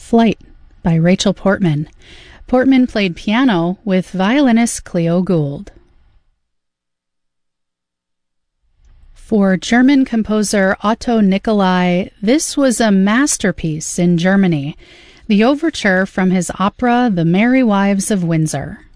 Flight by Rachel Portman. Portman played piano with violinist Cleo Gould. For German composer Otto Nicolai, this was a masterpiece in Germany, the overture from his opera The Merry Wives of Windsor.